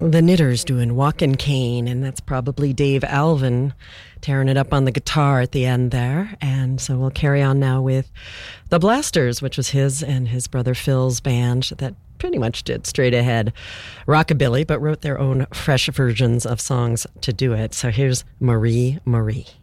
the Knitters doing Walkin' Cane, and that's probably Dave Alvin tearing it up on the guitar at the end there. And so we'll carry on now with The Blasters, which was his and his brother Phil's band that pretty much did straight ahead rockabilly, but wrote their own fresh versions of songs to do it. So here's Marie Marie.